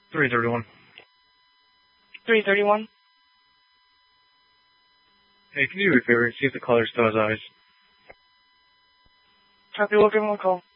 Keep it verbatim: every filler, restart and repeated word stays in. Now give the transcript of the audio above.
three thirty-one. three thirty-one. Hey, can you do me a favor? See if the caller still has eyes. Copy, we'll give him a call.